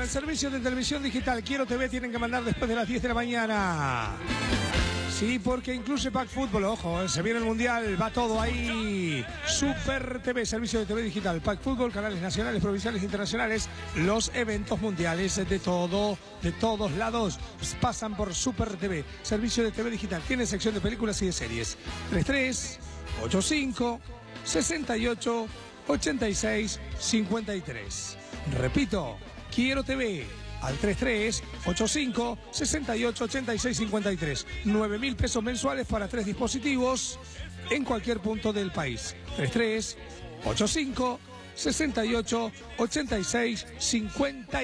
el servicio de televisión digital Quiero TV tienen que mandar después de las 10 de la mañana. Sí, porque incluye Pack Fútbol, ojo, se viene el Mundial, va todo ahí. Super TV, servicio de TV digital, Pack Fútbol, canales nacionales, provinciales, internacionales, los eventos mundiales de todos lados pasan por Super TV, servicio de TV digital, tiene sección de películas y de series. 33-85-68-86-53. Repito, Quiero TV. Al 33-85-68-86-53. 9.000 pesos mensuales para 3 dispositivos en cualquier punto del país. 33-85-68-86-53.